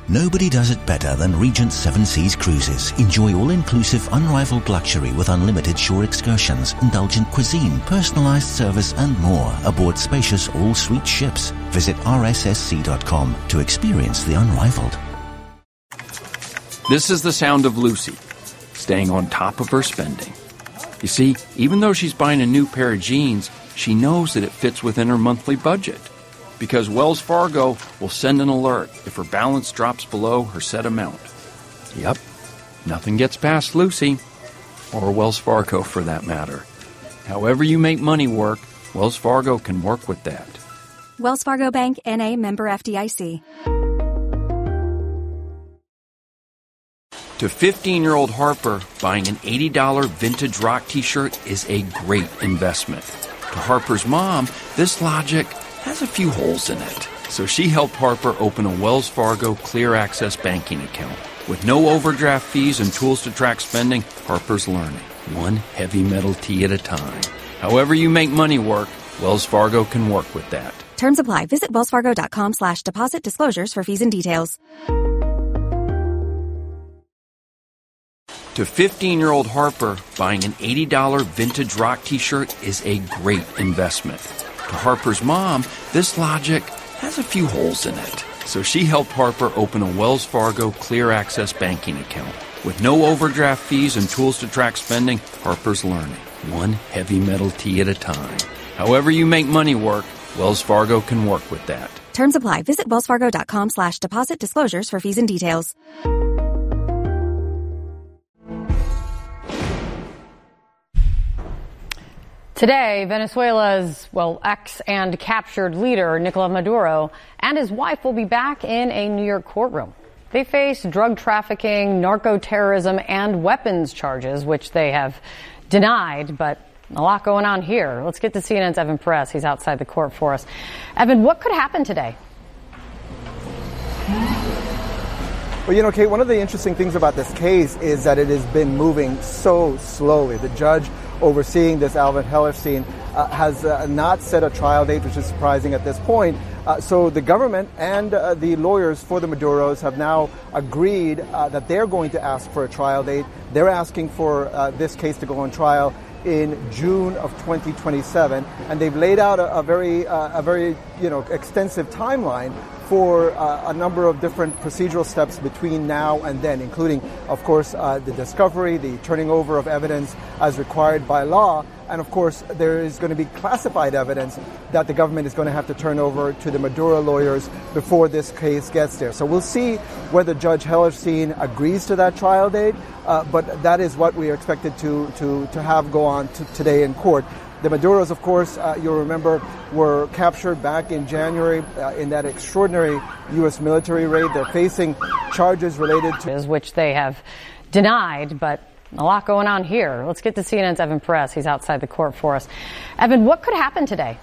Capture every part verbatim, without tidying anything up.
Nobody does it better than Regent Seven Seas Cruises. Enjoy all-inclusive, unrivaled luxury with unlimited shore excursions, indulgent cuisine, personalized service and more aboard spacious all-suite ships. Visit r s s c dot com to experience the unrivaled. This is the sound of Lucy, staying on top of her spending. You see, even though she's buying a new pair of jeans, she knows that it fits within her monthly budget. Because Wells Fargo will send an alert if her balance drops below her set amount. Yep, nothing gets past Lucy, or Wells Fargo for that matter. However you make money work, Wells Fargo can work with that. Wells Fargo Bank, N A, member F D I C. To fifteen-year-old Harper, buying an eighty dollars vintage rock t-shirt is a great investment. To Harper's mom, this logic has a few holes in it. So she helped Harper open a Wells Fargo Clear Access banking account. With no overdraft fees and tools to track spending, Harper's learning, one heavy metal tea at a time. However you make money work, Wells Fargo can work with that. Terms apply. Visit wellsfargo.com slash deposit disclosures for fees and details. To fifteen-year-old Harper, buying an eighty dollars vintage rock t-shirt is a great investment. To Harper's mom, this logic has a few holes in it. So she helped Harper open a Wells Fargo Clear Access banking account. With no overdraft fees and tools to track spending, Harper's learning, one heavy metal tea at a time. However you make money work, Wells Fargo can work with that. Terms apply. Visit wellsfargo.com slash deposit disclosures for fees and details. Today, Venezuela's, well, ex and captured leader, Nicolas Maduro, and his wife will be back in a New York courtroom. They face drug trafficking, narco-terrorism, and weapons charges, which they have denied, but a lot going on here. Let's get to C N N's Evan Perez. He's outside the court for us. Evan, what could happen today? Well, you know, Kate, one of the interesting things about this case is that it has been moving so slowly. The judge overseeing this, Alvin Hellerstein, uh, has uh, not set a trial date, which is surprising at this point. Uh, so the government and uh, the lawyers for the Maduros have now agreed uh, that they're going to ask for a trial date. They're asking for uh, this case to go on trial in June of twenty twenty-seven, and they've laid out a, a very, uh, a very, you know, extensive timeline for uh, a number of different procedural steps between now and then, including, of course, uh, the discovery, the turning over of evidence as required by law, and of course, there is going to be classified evidence that the government is going to have to turn over to the Maduro lawyers before this case gets there. So we'll see whether Judge Hellerstein agrees to that trial date, uh, but that is what we are expected to, to, to have go on to today in court. The Maduros, of course, uh, you'll remember, were captured back in January uh, in that extraordinary U S military raid. They're facing charges related to... which they have denied, but a lot going on here. Let's get to C N N's Evan Perez. He's outside the court for us. Evan, what could happen today?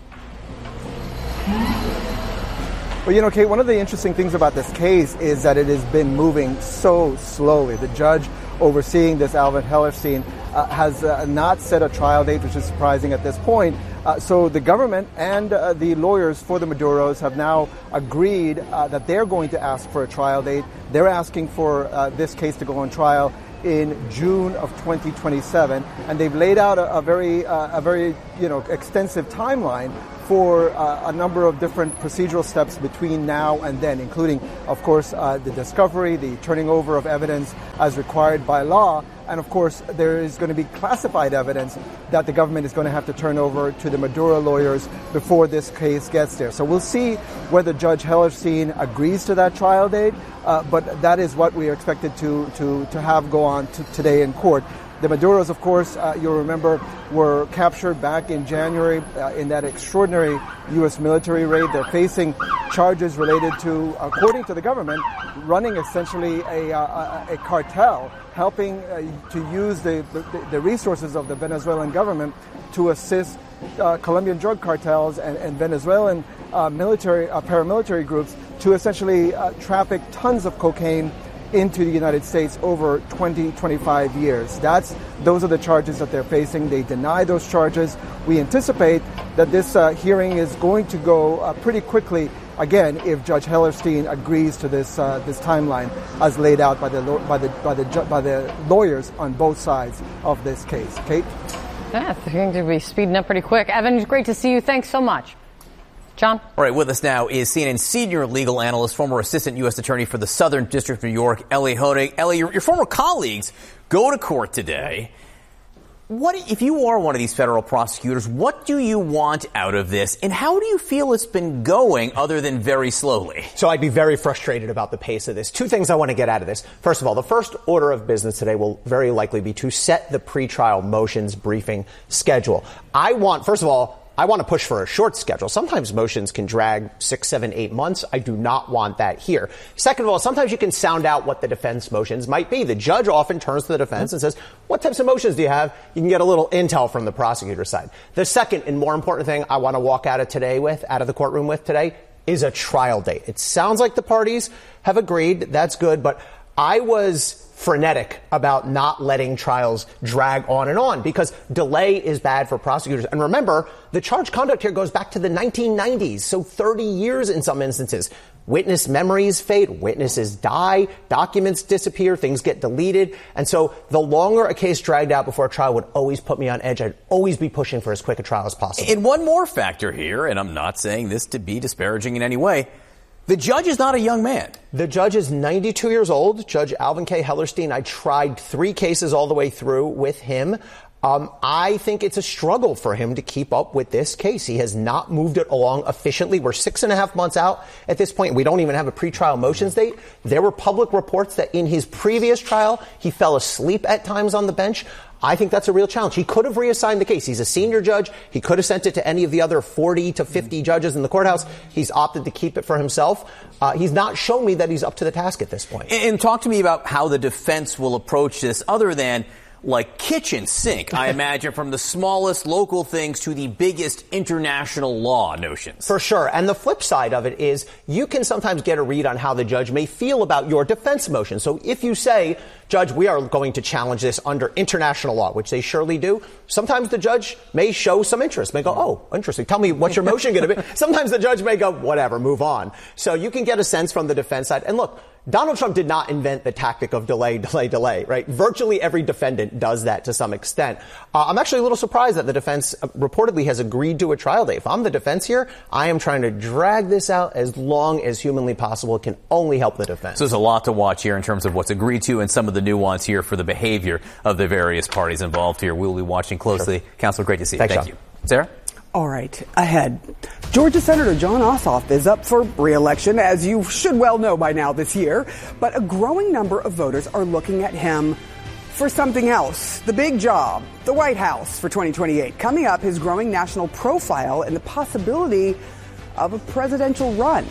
Well, you know, Kate, one of the interesting things about this case is that it has been moving so slowly. The judge overseeing this, Alvin Hellerstein, uh, has uh, not set a trial date, which is surprising at this point. Uh, so the government and uh, the lawyers for the Maduros have now agreed uh, that they're going to ask for a trial date. They're asking for uh, this case to go on trial in June of twenty twenty-seven, and they've laid out a, a very, uh, a very, you know, extensive timeline for uh, a number of different procedural steps between now and then, including, of course, uh, the discovery, the turning over of evidence as required by law, and of course, there is going to be classified evidence that the government is going to have to turn over to the Maduro lawyers before this case gets there. So we'll see whether Judge Hellerstein agrees to that trial date, uh, but that is what we are expected to, to, to have go on to today in court. The Maduros, of course, uh, you'll remember, were captured back in January uh, in that extraordinary U S military raid. They're facing charges related to, according to the government, running essentially a, uh, a cartel, helping uh, to use the, the, the resources of the Venezuelan government to assist uh, Colombian drug cartels and, and Venezuelan uh, military, uh, paramilitary groups to essentially uh, traffic tons of cocaine into the United States over twenty, twenty-five years. That's, those are the charges that they're facing. They deny those charges. We anticipate that this uh, hearing is going to go uh, pretty quickly again, if Judge Hellerstein agrees to this uh, this timeline as laid out by the by the by the by the lawyers on both sides of this case. Kate? Yeah, it's going to be speeding up pretty quick. Evan, it's great to see you. Thanks so much. John? All right, with us now is C N N senior legal analyst, former assistant U S attorney for the Southern District of New York, Elie Honig. Elie, your, your former colleagues go to court today. What, if you are one of these federal prosecutors, what do you want out of this, and how do you feel it's been going other than very slowly? So I'd be very frustrated about the pace of this. Two things I want to get out of this. First of all, the first order of business today will very likely be to set the pretrial motions briefing schedule. I want, first of all, I want to push for a short schedule. Sometimes motions can drag six, seven, eight months. I do not want that here. Second of all, sometimes you can sound out what the defense motions might be. The judge often turns to the defense and says, what types of motions do you have? You can get a little intel from the prosecutor's side. The second and more important thing I want to walk out of today with, out of the courtroom with today, is a trial date. It sounds like the parties have agreed. That's good. But I was frenetic about not letting trials drag on and on because delay is bad for prosecutors. And remember, the charge conduct here goes back to the nineteen nineties, so thirty years in some instances. Witness memories fade, witnesses die, documents disappear, things get deleted. And so the longer a case dragged out before a trial would always put me on edge. I'd always be pushing for as quick a trial as possible. And one more factor here, and I'm not saying this to be disparaging in any way, the judge is not a young man. The judge is ninety-two years old. Judge Alvin K. Hellerstein. I tried three cases all the way through with him. Um, I think it's a struggle for him to keep up with this case. He has not moved it along efficiently. We're six and a half months out at this point. We don't even have a pretrial motions date. There were public reports that in his previous trial, he fell asleep at times on the bench. I think that's a real challenge. He could have reassigned the case. He's a senior judge. He could have sent it to any of the other forty to fifty judges in the courthouse. He's opted to keep it for himself. Uh, he's not shown me that he's up to the task at this point. And, and talk to me about how the defense will approach this other than like kitchen sink, I imagine, from the smallest local things to the biggest international law notions. For sure. And the flip side of it is you can sometimes get a read on how the judge may feel about your defense motion. So if you say, Judge, we are going to challenge this under international law, which they surely do, sometimes the judge may show some interest, may go, oh, interesting. Tell me what's your motion going to be? Sometimes the judge may go, whatever, move on. So you can get a sense from the defense side. And look, Donald Trump did not invent the tactic of delay, delay, delay, right? Virtually every defendant does that to some extent. Uh, I'm actually a little surprised that the defense reportedly has agreed to a trial date. If I'm the defense here, I am trying to drag this out as long as humanly possible. It can only help the defense. So there's a lot to watch here in terms of what's agreed to and some of the nuance here for the behavior of the various parties involved here. We'll be watching closely. Sure. Counselor, great to see you. Thanks, Thank John. you. Sarah? All right, ahead. Georgia Senator Jon Ossoff is up for re-election, as you should well know by now this year. But a growing number of voters are looking at him for something else. The big job, the White House for twenty twenty-eight. Coming up, his growing national profile and the possibility of a presidential run.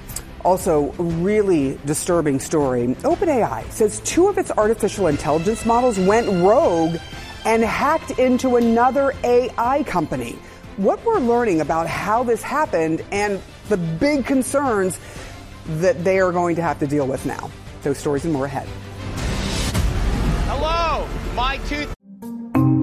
Also, a really disturbing story. OpenAI says two of its artificial intelligence models went rogue and hacked into another A I company. What we're learning about how this happened and the big concerns that they are going to have to deal with now. Those stories and more ahead. Hello, my tooth.